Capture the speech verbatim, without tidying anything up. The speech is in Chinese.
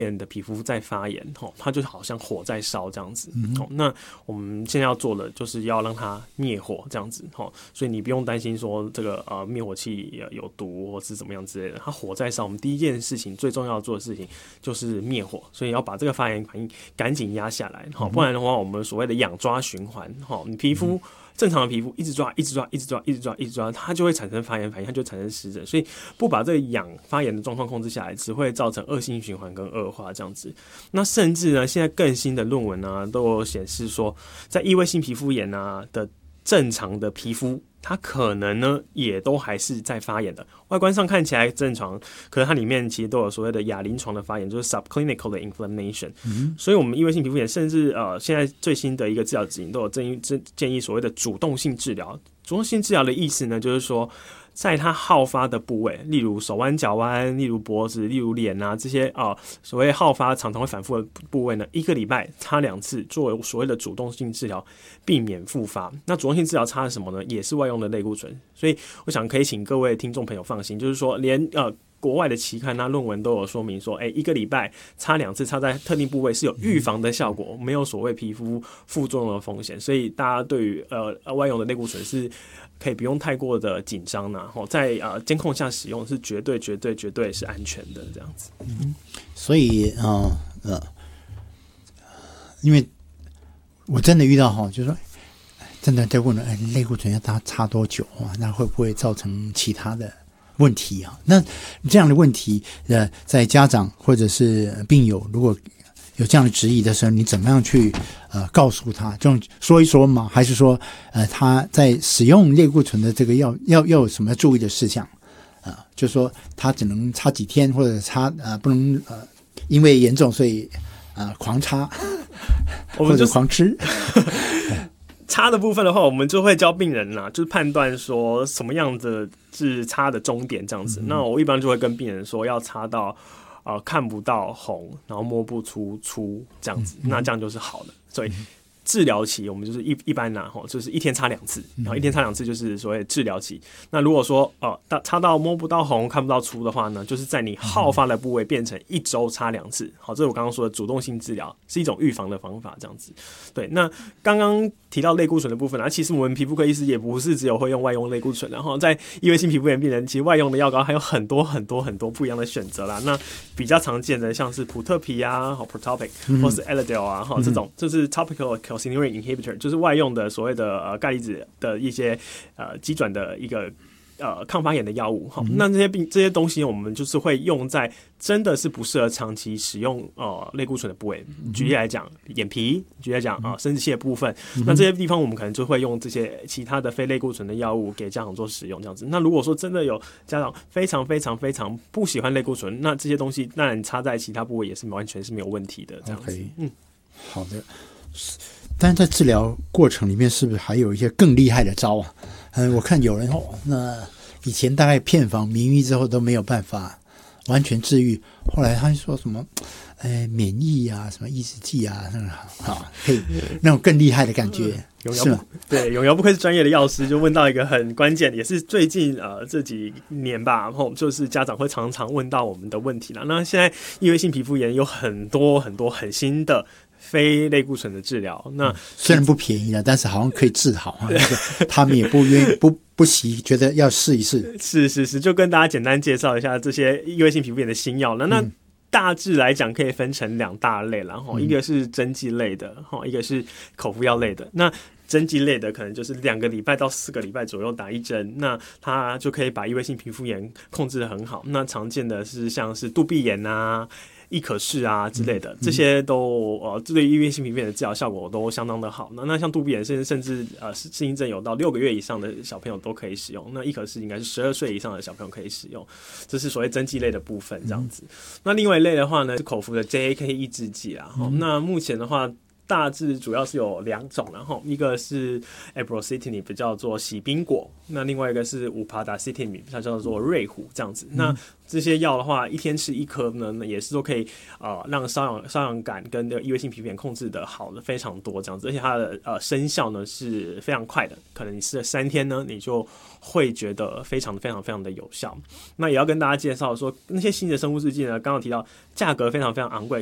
的皮肤在发炎，它就好像火在烧这样子。嗯、那我们现在要做的就是要让它灭火这样子，所以你不用担心说这个呃灭火器有毒或是怎么样之类的。它火在烧，我们第一件事情最重要做的事情就是灭火，所以要把这个发炎反应赶紧压下来，不然的话我们所谓的痒抓循环，你皮肤。正常的皮肤一直抓一直抓一直抓一直抓一直抓，它就会产生发炎反应，它就会产生湿疹，所以不把这个痒发炎的状况控制下来，只会造成恶性循环跟恶化这样子。那甚至呢，现在更新的论文啊都有显示说，在异位性皮肤炎啊的正常的皮肤，它可能呢也都还是在发炎的，外观上看起来正常，可是它里面其实都有所谓的亚临床的发炎，就是 subclinical 的 inflammation、嗯、所以我们异位性皮肤炎甚至呃现在最新的一个治疗指引都有建议建议所谓的主动性治疗。主动性治疗的意思呢，就是说在它好发的部位，例如手腕、脚腕，例如脖子，例如脸啊这些啊、呃、所谓好发常常会反复的部位呢，一个礼拜擦两次，作为所谓的主动性治疗，避免复发。那主动性治疗擦的什么呢？也是外用的类固醇。所以我想可以请各位听众朋友放心，就是说连呃。国外的期刊啊论文都有说明说，哎、欸，一个礼拜擦两次，擦在特定部位是有预防的效果，没有所谓皮肤副作用的风险，所以大家对于呃外用的类固醇是可以不用太过的紧张呐，在呃监控下使用是绝对绝对绝对是安全的这样子。 嗯，所以呃呃，因为我真的遇到哈，就是说真的在问了，哎，类固醇要它擦多久啊？那会不会造成其他的问题啊？那这样的问题，呃，在家长或者是病友如果有这样的质疑的时候，你怎么样去呃告诉他？这种说一说吗？还是说呃他在使用类固醇的这个要要要有什么注意的事项？啊、呃，就是说他只能擦几天，或者擦呃不能呃因为严重所以呃狂擦， 我们、就是、 或者狂吃。 擦的部分的话，我们就会教病人啦，就是判断说什么样的是擦的终点这样子。嗯、那我一般就会跟病人说，要擦到呃看不到红，然后摸不出粗这样子，嗯、那这样就是好的。所以。嗯治疗期我们就是一一般拿，就是一天擦两次，然后一天擦两次就是所谓治疗期。那如果说呃擦到摸不到红、看不到粗的话呢，就是在你好发的部位变成一周擦两次。好，这是我刚刚说的主动性治疗，是一种预防的方法，这样子。对，那刚刚提到类固醇的部分啊，其实我们皮肤科医师也不是只有会用外用类固醇，然后在异位性皮肤炎病人，其实外用的药膏还有很多很多很多不一样的选择啦。那比较常见的像是普特皮啊、Protopic 或是 Elidel 啊，嗯、这种就是 topical calcineurin inhibitor， 就是外用的所谓的呃钙离子的一些呃机转的一个呃抗发炎的药物。好，嗯、那这些病这些东西我们就是会用在真的是不适合长期使用呃类固醇的部位。举例来讲，眼皮；举例来讲啊、呃，生殖器的部分。嗯、那这些地方我们可能就会用这些其他的非类固醇的药物给家长做使用，这样子。那如果说真的有家长非常非常非常不喜欢类固醇，那这些东西当然插在其他部位也是完全是没有问题的，这样子。Okay. 嗯， 好的。但是在治疗过程里面，是不是还有一些更厉害的招啊？嗯，我看有人哦，那以前大概片方名医之后都没有办法完全治愈，后来他说什么，呃，免疫啊，什么抑制剂啊，那个啊，可以那种更厉害的感觉。 永尧不对，永尧不愧是专业的药师，就问到一个很关键，也是最近呃这几年吧，然后就是家长会常常问到我们的问题啦。那现在异位性皮肤炎有很多很多很新的非类固醇的治疗，那、 嗯、虽然不便宜了，但是好像可以治好啊。那个他们也不愿意不不惜，觉得要试一试。 是是是，就跟大家简单介绍一下这些异位性皮肤炎的新药了。那、嗯大致来讲可以分成两大类啦，一个是针剂类的，一个是口服药类的。那针剂类的可能就是两个礼拜到四个礼拜左右打一针，那它就可以把异位性皮肤炎控制得很好。那常见的是像是杜闭炎啊、易可视啊之类的，这些都呃对异位性皮肤炎的治疗效果都相当的好。那那像杜闭炎甚至甚至呃适应症有到六个月以上的小朋友都可以使用。那易可视应该是十二岁以上的小朋友可以使用，这是所谓针剂类的部分这样子。那另外一类的话呢是口服的 J A K 抑制剂啦。嗯、那目前的话， 大致主要是有两种，然后一个是 abrocitinib 叫做喜宾果，那另外一个是 upadacitinib 它叫做瑞虎这样子。嗯、那这些药的话，一天吃一颗呢，也是都可以呃让瘙痒瘙痒感跟这个异位性皮肤炎控制的好的非常多这样子，而且它的呃生效呢是非常快的，可能你吃了三天呢，你就会觉得非常非常非常的有效。那也要跟大家介绍说，那些新的生物制剂呢，刚刚提到价格非常非常昂贵。